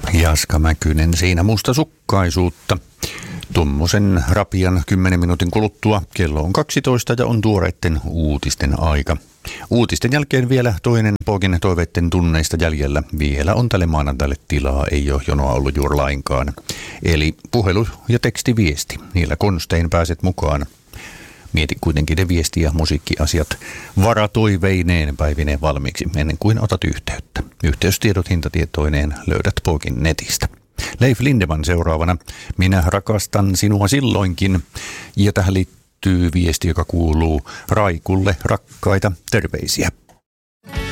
Jaska Mäkynen siinä mustasukkaisuutta. Tuommoisen rapian 10 minuutin kuluttua kello on 12 ja on tuoreitten uutisten aika. Uutisten jälkeen vielä toinen Pogin toiveitten tunneista jäljellä. Vielä on tälle maanantaille tilaa, ei ole jonoa ollut juuri lainkaan. Eli puhelu ja tekstiviesti, niillä konstein pääset mukaan. Mieti kuitenkin ne viesti- ja musiikkiasiat varatoiveineen päivineen valmiiksi ennen kuin otat yhteyttä. Yhteystiedot hintatietoineen löydät Pogin netistä. Leif Lindeman seuraavana. Minä rakastan sinua silloinkin. Ja tähän liittyy viesti, joka kuuluu Raikulle rakkaita terveisiä.